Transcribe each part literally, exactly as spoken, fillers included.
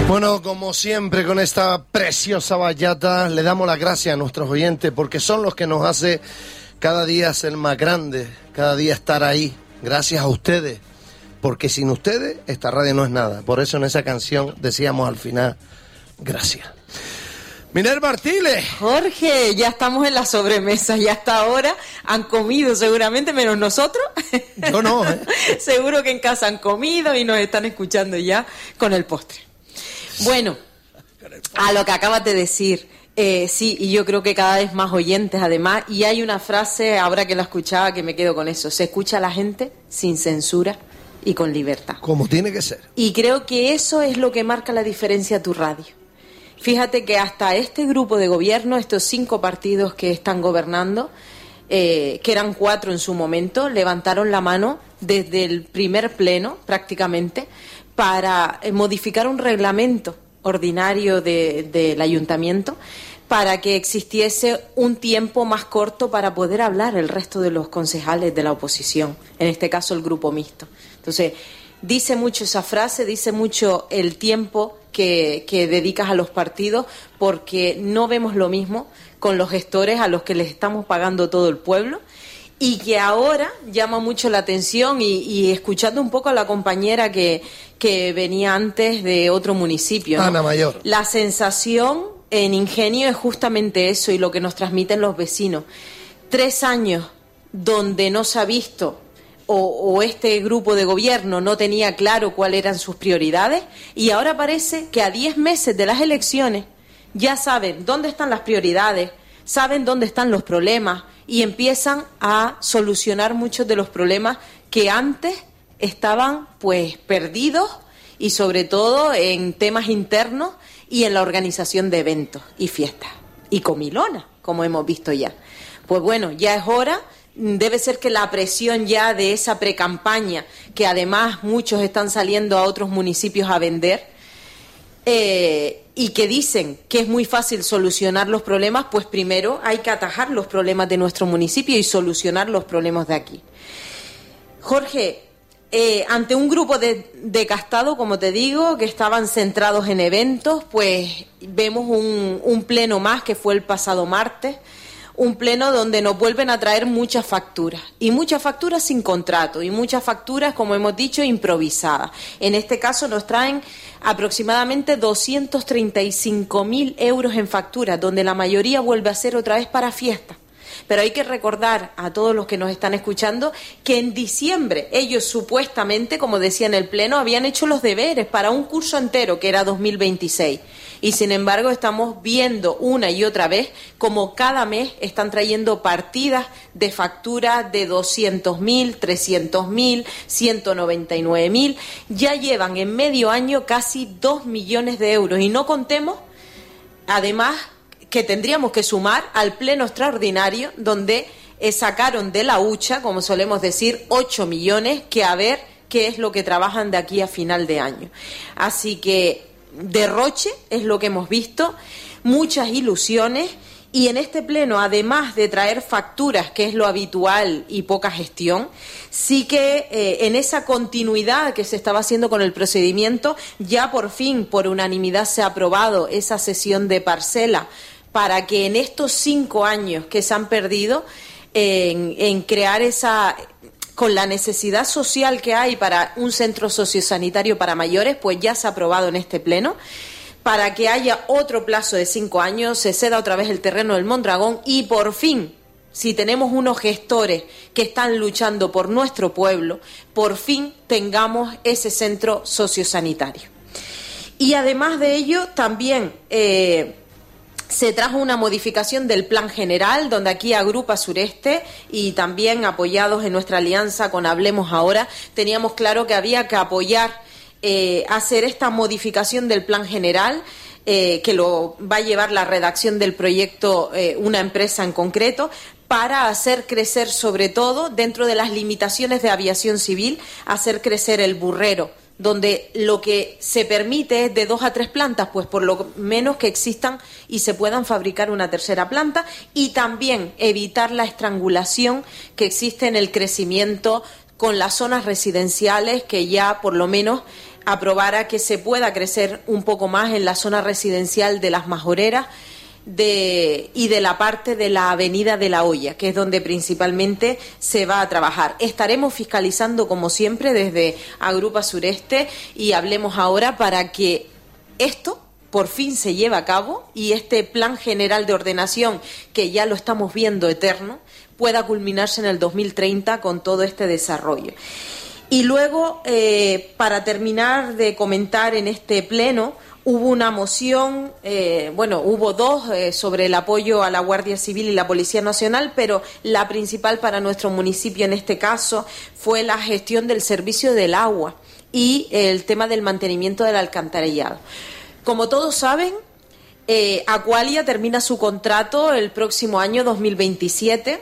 Bueno, como siempre con esta preciosa bachata le damos las gracias a nuestros oyentes porque son los que nos hace cada día ser más grandes, cada día estar ahí. Gracias a ustedes, porque sin ustedes esta radio no es nada. Por eso en esa canción decíamos al final, gracias. Minerva Artiles. Jorge, ya estamos en la sobremesa, ya hasta ahora han comido seguramente, menos nosotros. Yo no, ¿eh? Seguro que en casa han comido y nos están escuchando ya con el postre. Bueno, a lo que acabas de decir, eh, sí, y yo creo que cada vez más oyentes además, y hay una frase, ahora que la escuchaba, que me quedo con eso: se escucha a la gente sin censura y con libertad. Como tiene que ser. Y creo que eso es lo que marca la diferencia a tu radio. Fíjate que hasta este grupo de gobierno, estos cinco partidos que están gobernando, eh, que eran cuatro en su momento, levantaron la mano desde el primer pleno prácticamente para eh, modificar un reglamento ordinario de, del ayuntamiento para que existiese un tiempo más corto para poder hablar el resto de los concejales de la oposición, en este caso el grupo mixto. Entonces, dice mucho esa frase, dice mucho el tiempo que, que dedicas a los partidos, porque no vemos lo mismo con los gestores a los que les estamos pagando todo el pueblo, y que ahora llama mucho la atención, y, y escuchando un poco a la compañera que, que venía antes de otro municipio, ¿no? Ana Mayor. La sensación en Ingenio es justamente eso, y lo que nos transmiten los vecinos. Tres años donde no se ha visto O, o este grupo de gobierno no tenía claro cuáles eran sus prioridades, y ahora parece que a diez meses de las elecciones ya saben dónde están las prioridades, saben dónde están los problemas y empiezan a solucionar muchos de los problemas que antes estaban pues perdidos, y sobre todo en temas internos y en la organización de eventos y fiestas y comilonas, como hemos visto ya. Pues bueno, ya es hora. Debe ser que la presión ya de esa precampaña, que además muchos están saliendo a otros municipios a vender, eh, y que dicen que es muy fácil solucionar los problemas, pues primero hay que atajar los problemas de nuestro municipio y solucionar los problemas de aquí. Jorge, eh, ante un grupo de, de castado, como te digo, que estaban centrados en eventos, pues vemos un, un pleno más que fue el pasado martes. Un pleno donde nos vuelven a traer muchas facturas, y muchas facturas sin contrato, y muchas facturas, como hemos dicho, improvisadas. En este caso nos traen aproximadamente doscientos treinta y cinco mil euros en facturas, donde la mayoría vuelve a ser otra vez para fiestas. Pero hay que recordar a todos los que nos están escuchando que en diciembre ellos supuestamente, como decía en el pleno, habían hecho los deberes para un curso entero que era dos mil veintiséis. Y sin embargo estamos viendo una y otra vez como cada mes están trayendo partidas de facturas de doscientos mil, trescientos mil, ciento noventa y nueve mil. Ya llevan en medio año casi dos millones de euros, y no contemos además que tendríamos que sumar al pleno extraordinario donde eh, sacaron de la hucha, como solemos decir, ocho millones, que a ver qué es lo que trabajan de aquí a final de año. Así que derroche es lo que hemos visto, muchas ilusiones, y en este pleno, además de traer facturas, que es lo habitual, y poca gestión, sí que eh, en esa continuidad que se estaba haciendo con el procedimiento, ya por fin, por unanimidad, se ha aprobado esa cesión de parcela para que en estos cinco años que se han perdido en, en crear esa, con la necesidad social que hay para un centro sociosanitario para mayores, pues ya se ha aprobado en este pleno, para que haya otro plazo de cinco años, se ceda otra vez el terreno del Mondragón, y por fin, si tenemos unos gestores que están luchando por nuestro pueblo, por fin tengamos ese centro sociosanitario. Y además de ello, también Eh, se trajo una modificación del plan general, donde aquí Agrupa Sureste, y también apoyados en nuestra alianza con Hablemos Ahora, teníamos claro que había que apoyar, eh, hacer esta modificación del plan general, eh, que lo va a llevar la redacción del proyecto eh, una empresa en concreto, para hacer crecer, sobre todo, dentro de las limitaciones de aviación civil, hacer crecer el burrero, donde lo que se permite es de dos a tres plantas, pues por lo menos que existan y se puedan fabricar una tercera planta, y también evitar la estrangulación que existe en el crecimiento con las zonas residenciales, que ya por lo menos aprobara que se pueda crecer un poco más en la zona residencial de Las Majoreras de, y de la parte de la Avenida de la Hoya, que es donde principalmente se va a trabajar. Estaremos fiscalizando, como siempre, desde Agrupa Sureste y Hablemos Ahora para que esto por fin se lleve a cabo y este plan general de ordenación, que ya lo estamos viendo eterno, pueda culminarse en el dos mil treinta con todo este desarrollo. Y luego, eh, para terminar de comentar en este pleno, hubo una moción, eh, bueno, hubo dos eh, sobre el apoyo a la Guardia Civil y la Policía Nacional, pero la principal para nuestro municipio en este caso fue la gestión del servicio del agua y el tema del mantenimiento del alcantarillado. Como todos saben, eh, Aqualia termina su contrato el próximo año dos mil veintisiete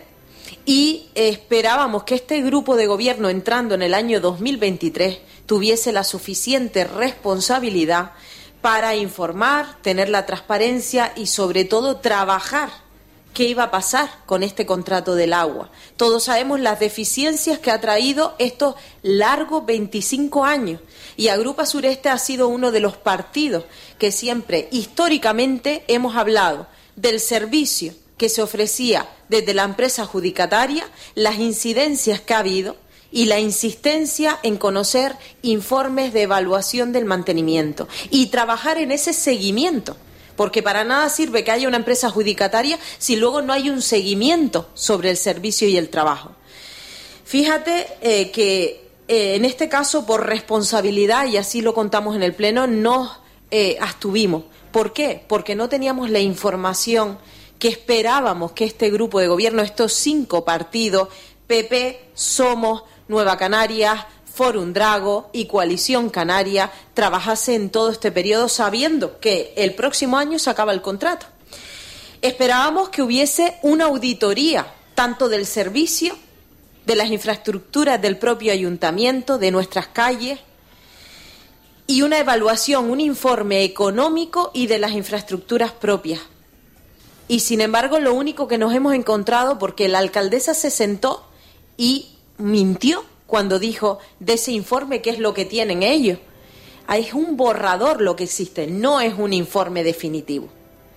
y esperábamos que este grupo de gobierno, entrando en el año dos mil veintitrés, tuviese la suficiente responsabilidad para informar, tener la transparencia y, sobre todo, trabajar qué iba a pasar con este contrato del agua. Todos sabemos las deficiencias que ha traído estos largos veinticinco años y Agrupa Sureste ha sido uno de los partidos que siempre, históricamente, hemos hablado del servicio que se ofrecía desde la empresa adjudicataria, las incidencias que ha habido y la insistencia en conocer informes de evaluación del mantenimiento y trabajar en ese seguimiento. Porque para nada sirve que haya una empresa adjudicataria si luego no hay un seguimiento sobre el servicio y el trabajo. Fíjate eh, que eh, en este caso, por responsabilidad, y así lo contamos en el Pleno, nos eh, abstuvimos. ¿Por qué? Porque no teníamos la información que esperábamos que este grupo de gobierno, estos cinco partidos, P P, Somos, Nueva Canarias, Fórum Drago y Coalición Canaria, trabajase en todo este periodo sabiendo que el próximo año se acaba el contrato. Esperábamos que hubiese una auditoría tanto del servicio, de las infraestructuras del propio ayuntamiento, de nuestras calles, y una evaluación, un informe económico y de las infraestructuras propias. Y sin embargo, lo único que nos hemos encontrado, porque la alcaldesa se sentó y mintió cuando dijo de ese informe qué es lo que tienen ellos. Es un borrador lo que existe, no es un informe definitivo.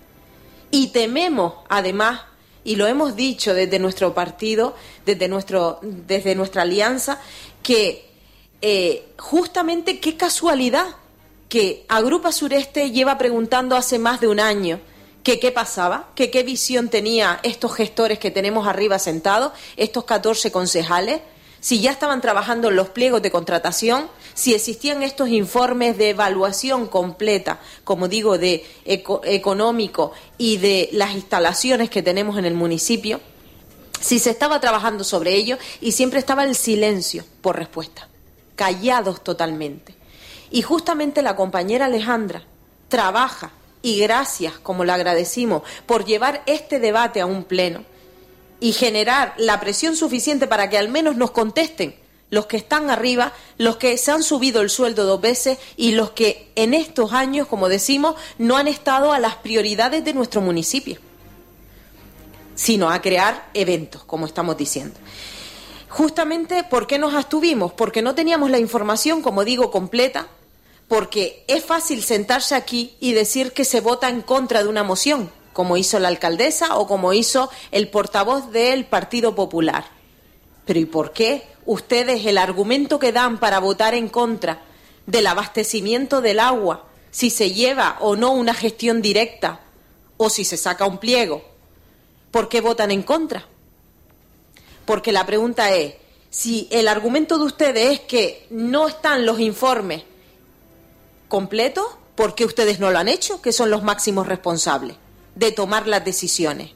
Y tememos, además, y lo hemos dicho desde nuestro partido, desde, nuestro, desde nuestra alianza, que eh, justamente qué casualidad que Agrupa Sureste lleva preguntando hace más de un año que qué pasaba, que qué visión tenía estos gestores que tenemos arriba sentados, estos catorce concejales, si ya estaban trabajando en los pliegos de contratación, si existían estos informes de evaluación completa, como digo, de eco, económico y de las instalaciones que tenemos en el municipio, si se estaba trabajando sobre ello, y siempre estaba el silencio por respuesta, callados totalmente. Y justamente la compañera Alejandra trabaja, y gracias, como le agradecimos, por llevar este debate a un pleno y generar la presión suficiente para que al menos nos contesten los que están arriba, los que se han subido el sueldo dos veces y los que en estos años, como decimos, no han estado a las prioridades de nuestro municipio, sino a crear eventos, como estamos diciendo. Justamente, ¿por qué nos abstuvimos? Porque no teníamos la información, como digo, completa, porque es fácil sentarse aquí y decir que se vota en contra de una moción, como hizo la alcaldesa o como hizo el portavoz del Partido Popular. Pero ¿y por qué ustedes el argumento que dan para votar en contra del abastecimiento del agua, si se lleva o no una gestión directa o si se saca un pliego, por qué votan en contra? Porque la pregunta es, si el argumento de ustedes es que no están los informes completos, ¿por qué ustedes no lo han hecho, que son los máximos responsables de tomar las decisiones?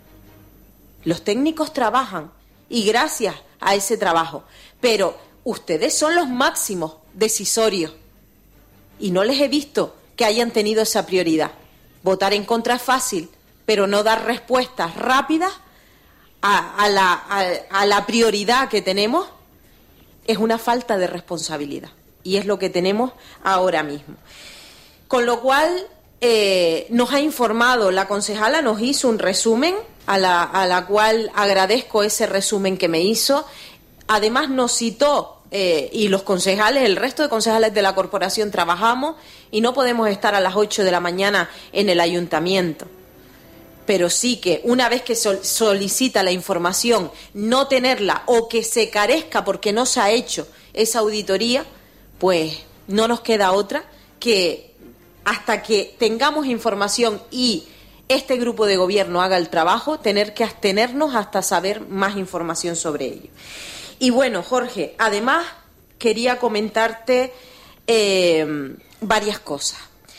Los técnicos trabajan y gracias a ese trabajo, pero ustedes son los máximos decisorios y no les he visto que hayan tenido esa prioridad. Votar en contra es fácil, pero no dar respuestas rápidas a, a, la, a, a la prioridad que tenemos es una falta de responsabilidad y es lo que tenemos ahora mismo. Con lo cual, eh, nos ha informado, la concejala nos hizo un resumen, a la, a la cual agradezco ese resumen que me hizo. Además nos citó eh, y los concejales, el resto de concejales de la corporación trabajamos y no podemos estar a las ocho de la mañana en el ayuntamiento. Pero sí que una vez que sol- solicita la información, no tenerla o que se carezca porque no se ha hecho esa auditoría, pues no nos queda otra que hasta que tengamos información y este grupo de gobierno haga el trabajo, tener que abstenernos hasta saber más información sobre ello. Y bueno, Jorge, además quería comentarte eh, varias cosas.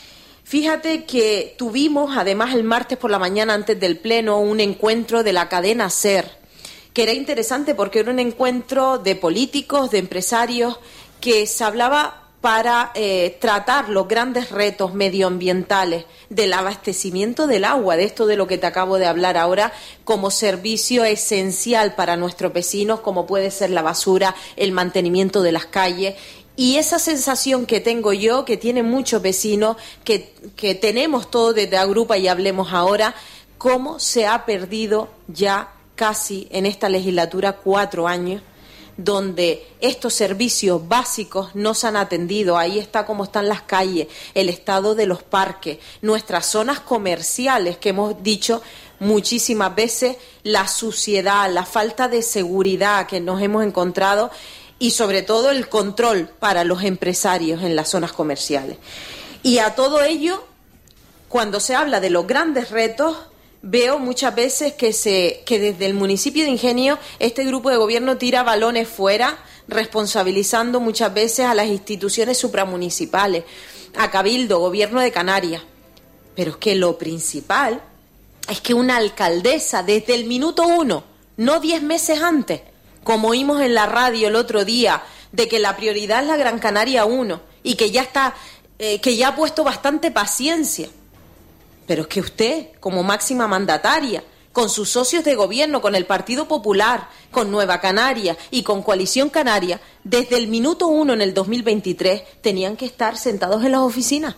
Fíjate que tuvimos, además, el martes por la mañana, antes del Pleno, un encuentro de la cadena SER, que era interesante porque era un encuentro de políticos, de empresarios, que se hablaba para eh, tratar los grandes retos medioambientales del abastecimiento del agua, de esto de lo que te acabo de hablar ahora, como servicio esencial para nuestros vecinos, como puede ser la basura, el mantenimiento de las calles. Y esa sensación que tengo yo, que tienen muchos vecinos, que, que tenemos todos desde Agrupa y Hablemos Ahora, cómo se ha perdido ya casi en esta legislatura cuatro años, donde estos servicios básicos no se han atendido. Ahí está cómo están las calles, el estado de los parques, nuestras zonas comerciales, que hemos dicho muchísimas veces, la suciedad, la falta de seguridad que nos hemos encontrado y sobre todo el control para los empresarios en las zonas comerciales. Y a todo ello, cuando se habla de los grandes retos, veo muchas veces que se que desde el municipio de Ingenio este grupo de gobierno tira balones fuera, responsabilizando muchas veces a las instituciones supramunicipales, a Cabildo, Gobierno de Canarias. Pero es que lo principal es que una alcaldesa desde el minuto uno, no diez meses antes, como oímos en la radio el otro día, de que la prioridad es la Gran Canaria uno y que ya está, eh, que ya ha puesto bastante paciencia. Pero es que usted, como máxima mandataria, con sus socios de gobierno, con el Partido Popular, con Nueva Canaria y con Coalición Canaria, desde el minuto uno en el dos mil veintitrés tenían que estar sentados en las oficinas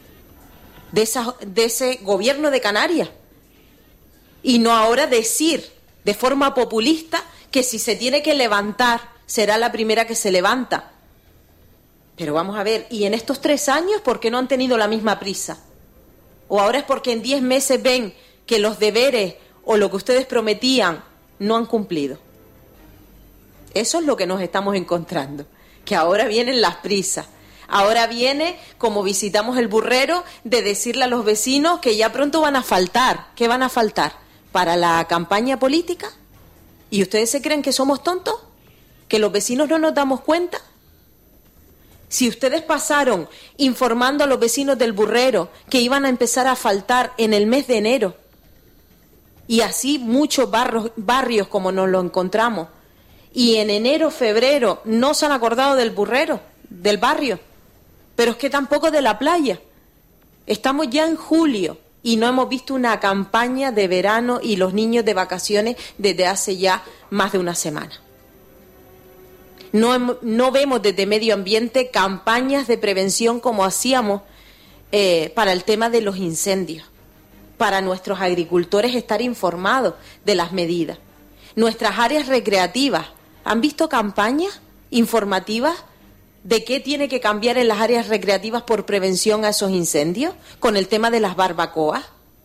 de, esa, de ese gobierno de Canarias. Y no ahora decir de forma populista que si se tiene que levantar, será la primera que se levanta. Pero vamos a ver, ¿y en estos tres años por qué no han tenido la misma prisa? ¿O ahora es porque en diez meses ven que los deberes o lo que ustedes prometían no han cumplido? Eso es lo que nos estamos encontrando, que ahora vienen las prisas. Ahora viene, como visitamos el Burrero, de decirle a los vecinos que ya pronto van a faltar. ¿Qué van a faltar? ¿Para la campaña política? ¿Y ustedes se creen que somos tontos? ¿Que los vecinos no nos damos cuenta? Si ustedes pasaron informando a los vecinos del Burrero que iban a empezar a faltar en el mes de enero, y así muchos barrios, barrios como nos lo encontramos, y en enero, febrero no se han acordado del Burrero, del barrio, pero es que tampoco de la playa. Estamos ya en julio y no hemos visto una campaña de verano y los niños de vacaciones desde hace ya más de una semana. No, no vemos desde Medio Ambiente campañas de prevención como hacíamos eh, para el tema de los incendios, para nuestros agricultores estar informados de las medidas. Nuestras áreas recreativas, ¿han visto campañas informativas de qué tiene que cambiar en las áreas recreativas por prevención a esos incendios con el tema de las barbacoas?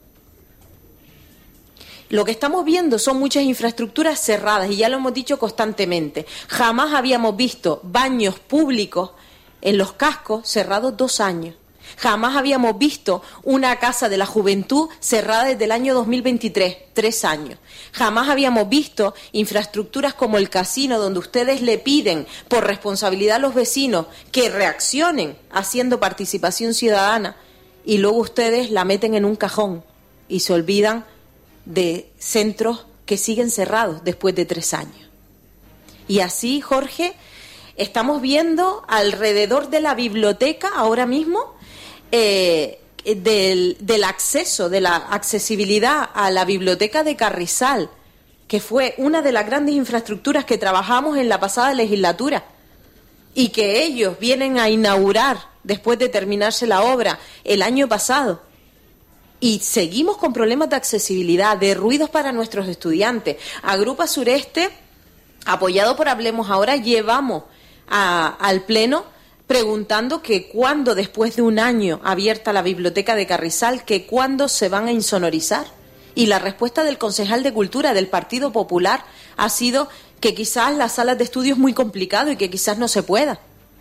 Lo que estamos viendo son muchas infraestructuras cerradas y ya lo hemos dicho constantemente. Jamás habíamos visto baños públicos en los cascos cerrados dos años. Jamás habíamos visto una casa de la juventud cerrada desde el año dos mil veintitrés, tres años. Jamás habíamos visto infraestructuras como el casino, donde ustedes le piden por responsabilidad a los vecinos que reaccionen haciendo participación ciudadana y luego ustedes la meten en un cajón y se olvidan de centros que siguen cerrados después de tres años. Y así, Jorge, estamos viendo alrededor de la biblioteca ahora mismo eh, del, del acceso, de la accesibilidad a la biblioteca de Carrizal, que fue una de las grandes infraestructuras que trabajamos en la pasada legislatura y que ellos vienen a inaugurar después de terminarse la obra el año pasado. Y seguimos con problemas de accesibilidad, de ruidos para nuestros estudiantes. Agrupa Sureste, apoyado por Hablemos Ahora, llevamos a, al Pleno preguntando que cuándo, después de un año abierta la biblioteca de Carrizal, que cuándo se van a insonorizar. Y la respuesta del concejal de Cultura del Partido Popular ha sido que quizás las salas de estudio es muy complicado y que quizás no se pueda.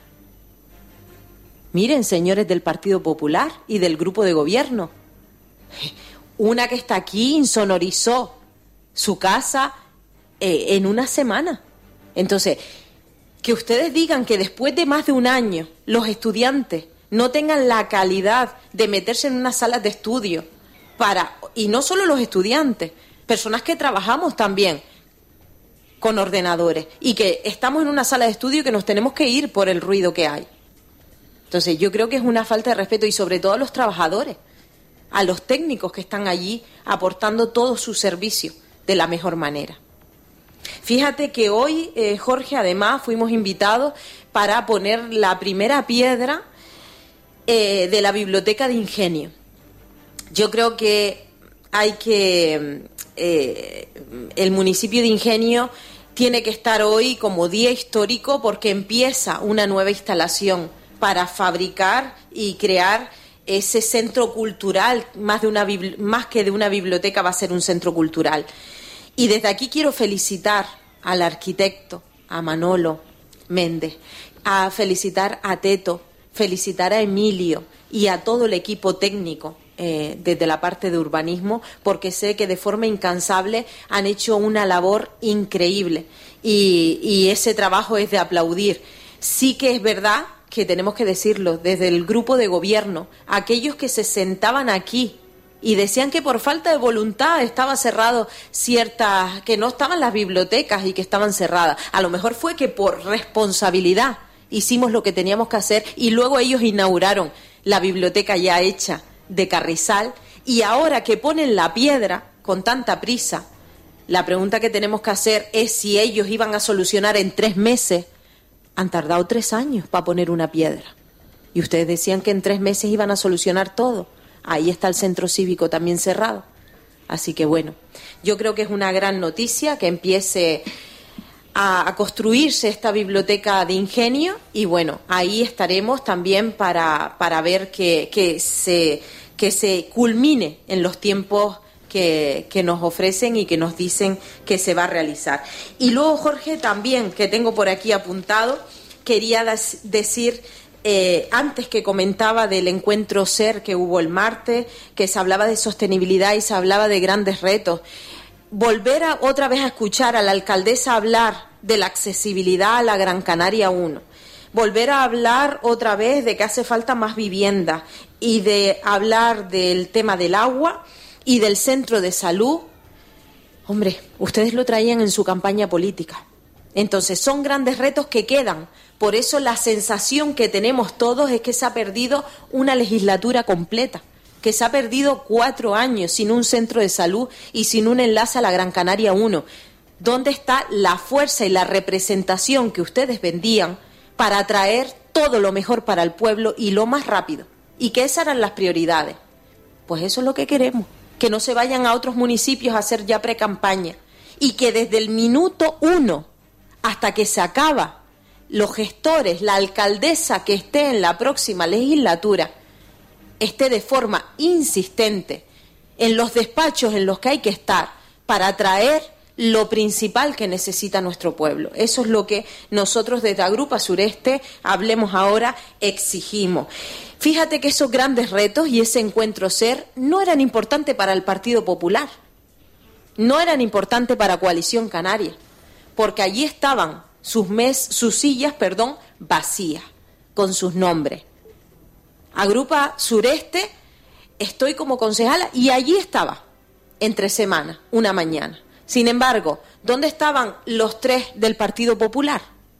Miren, señores del Partido Popular y del grupo de gobierno, una que está aquí insonorizó su casa eh, en una semana. Entonces, que ustedes digan que después de más de un año los estudiantes no tengan la calidad de meterse en unas salas de estudio para, y no solo los estudiantes, personas que trabajamos también con ordenadores y que estamos en una sala de estudio y que nos tenemos que ir por el ruido que hay. Entonces, yo creo que es una falta de respeto y sobre todo a los trabajadores, a los técnicos que están allí aportando todo su servicio de la mejor manera. Fíjate que hoy, eh, Jorge, además fuimos invitados para poner la primera piedra eh, de la Biblioteca de Ingenio. Yo creo que hay que... Eh, el municipio de Ingenio tiene que estar hoy como día histórico porque empieza una nueva instalación para fabricar y crear ese centro cultural, más, de una, más que de una biblioteca va a ser un centro cultural. Y desde aquí quiero felicitar al arquitecto, a Manolo Méndez, a felicitar a Teto, felicitar a Emilio y a todo el equipo técnico eh, desde la parte de urbanismo, porque sé que de forma incansable han hecho una labor increíble y, y ese trabajo es de aplaudir. Sí que es verdad que tenemos que decirlo, desde el grupo de gobierno, aquellos que se sentaban aquí y decían que por falta de voluntad estaba cerrado ciertas, que no estaban las bibliotecas y que estaban cerradas. A lo mejor fue que por responsabilidad hicimos lo que teníamos que hacer y luego ellos inauguraron la biblioteca ya hecha de Carrizal y ahora que ponen la piedra con tanta prisa, la pregunta que tenemos que hacer es si ellos iban a solucionar en tres meses. Han tardado tres años para poner una piedra. Y ustedes decían que en tres meses iban a solucionar todo. Ahí está el centro cívico también cerrado. Así que bueno, yo creo que es una gran noticia que empiece a, a construirse esta biblioteca de Ingenio y bueno, ahí estaremos también para, para ver que, que, se, que se culmine en los tiempos Que, que nos ofrecen y que nos dicen que se va a realizar. Y luego, Jorge, también, que tengo por aquí apuntado, quería das, decir, eh, antes que comentaba del encuentro SER que hubo el martes, que se hablaba de sostenibilidad y se hablaba de grandes retos, volver a, otra vez a escuchar a la alcaldesa hablar de la accesibilidad a la Gran Canaria uno, volver a hablar otra vez de que hace falta más vivienda y de hablar del tema del agua y del centro de salud. Hombre, ustedes lo traían en su campaña política. Entonces, son grandes retos que quedan. Por eso la sensación que tenemos todos es que se ha perdido una legislatura completa, que se ha perdido cuatro años sin un centro de salud y sin un enlace a la Gran Canaria uno. ¿Dónde está la fuerza y la representación que ustedes vendían para atraer todo lo mejor para el pueblo y lo más rápido? Y que esas eran las prioridades. Pues eso es lo que queremos. Que no se vayan a otros municipios a hacer ya pre-campaña y que desde el minuto uno hasta que se acaba, los gestores, la alcaldesa que esté en la próxima legislatura, esté de forma insistente en los despachos en los que hay que estar para atraer lo principal que necesita nuestro pueblo. Eso es lo que nosotros desde Agrupa Sureste, Hablemos Ahora, exigimos. Fíjate que esos grandes retos y ese encuentro SER no eran importantes para el Partido Popular, no eran importantes para Coalición Canaria, porque allí estaban sus, mes, sus sillas perdón, vacías, con sus nombres. Agrupa Sureste, estoy como concejala y allí estaba, entre semanas, una mañana. Sin embargo, ¿dónde estaban los tres del Partido Popular?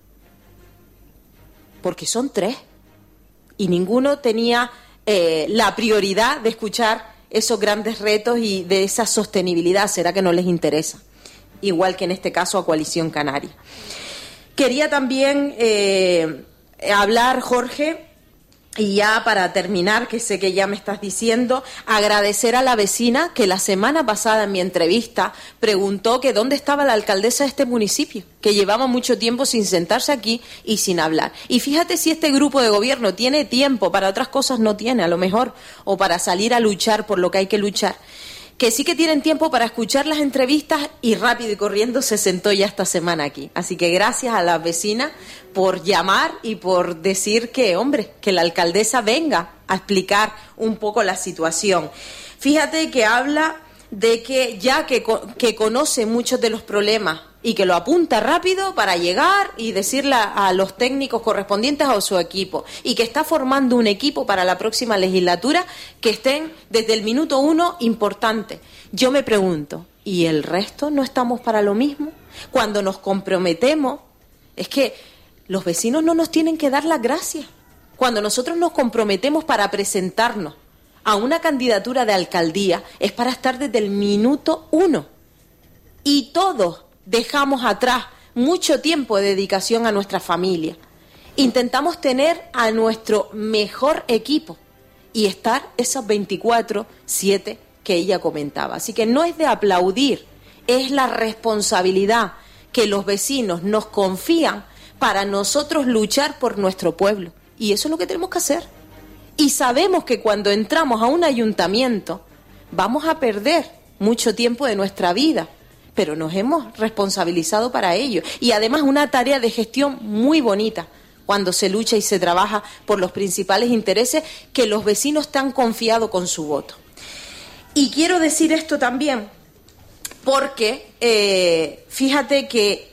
Porque son tres. Y ninguno tenía eh, la prioridad de escuchar esos grandes retos y de esa sostenibilidad. ¿Será que no les interesa? Igual que en este caso a Coalición Canaria. Quería también eh, hablar, Jorge, Y ya para terminar, que sé que ya me estás diciendo, agradecer a la vecina que la semana pasada en mi entrevista preguntó que dónde estaba la alcaldesa de este municipio, que llevaba mucho tiempo sin sentarse aquí y sin hablar. Y fíjate si este grupo de gobierno tiene tiempo, para otras cosas no tiene a lo mejor, o para salir a luchar por lo que hay que luchar, que sí que tienen tiempo para escuchar las entrevistas y rápido y corriendo se sentó ya esta semana aquí. Así que gracias a las vecinas por llamar y por decir que, hombre, que la alcaldesa venga a explicar un poco la situación. Fíjate que habla de que ya que, que conoce muchos de los problemas y que lo apunta rápido para llegar y decirle a los técnicos correspondientes a su equipo, y que está formando un equipo para la próxima legislatura que estén desde el minuto uno importante. Yo me pregunto, ¿y el resto no estamos para lo mismo? Cuando nos comprometemos, es que los vecinos no nos tienen que dar las gracias. Cuando nosotros nos comprometemos para presentarnos a una candidatura de alcaldía, es para estar desde el minuto uno. Y todos dejamos atrás mucho tiempo de dedicación a nuestra familia. Intentamos tener a nuestro mejor equipo y estar esos veinticuatro siete que ella comentaba. Así que no es de aplaudir, es la responsabilidad que los vecinos nos confían para nosotros luchar por nuestro pueblo. Y eso es lo que tenemos que hacer. Y sabemos que cuando entramos a un ayuntamiento vamos a perder mucho tiempo de nuestra vida, pero nos hemos responsabilizado para ello. Y además una tarea de gestión muy bonita cuando se lucha y se trabaja por los principales intereses que los vecinos te han confiado con su voto. Y quiero decir esto también porque eh, fíjate que,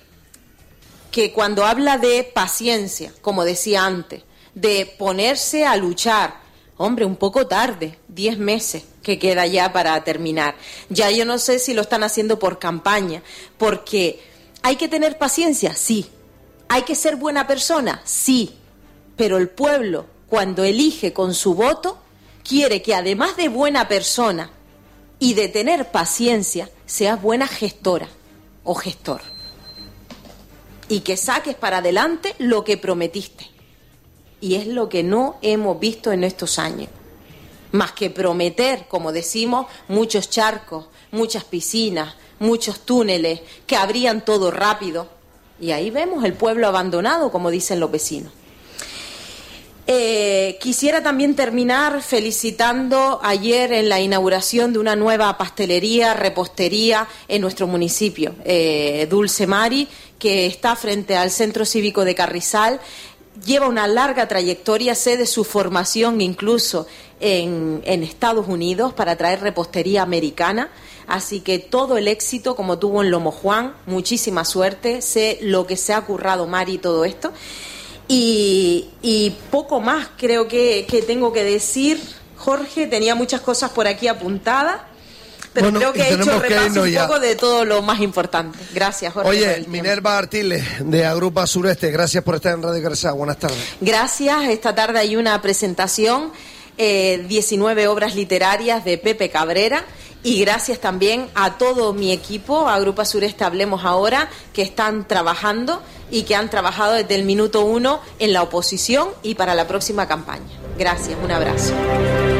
que cuando habla de paciencia, como decía antes, de ponerse a luchar, hombre, un poco tarde, diez meses que queda ya para terminar. Ya yo no sé si lo están haciendo por campaña, porque hay que tener paciencia, sí. Hay que ser buena persona, sí. Pero el pueblo, cuando elige con su voto, quiere que además de buena persona y de tener paciencia, seas buena gestora o gestor. Y que saques para adelante lo que prometiste. Y es lo que no hemos visto en estos años. Más que prometer, como decimos, muchos charcos, muchas piscinas, muchos túneles, que abrían todo rápido. Y ahí vemos el pueblo abandonado, como dicen los vecinos. Eh, quisiera también terminar felicitando ayer en la inauguración de una nueva pastelería, repostería en nuestro municipio, eh, Dulce Mari, que está frente al Centro Cívico de Carrizal. Lleva una larga trayectoria, sé de su formación incluso en, en Estados Unidos para traer repostería americana, así que todo el éxito como tuvo en Lomo Juan, muchísima suerte, sé lo que se ha currado Mari y todo esto, y, y poco más creo que, que tengo que decir. Jorge, tenía muchas cosas por aquí apuntadas, pero bueno, creo que he hecho repaso un ya. poco de todo lo más importante. Gracias, Jorge. Oye, Minerva Artiles, de Agrupa Sureste, gracias por estar en Radio Carrizal. Buenas tardes. Gracias. Esta tarde hay una presentación, eh, diecinueve obras literarias de Pepe Cabrera, y gracias también a todo mi equipo, Agrupa Sureste Hablemos Ahora, que están trabajando y que han trabajado desde el minuto uno en la oposición y para la próxima campaña. Gracias, un abrazo.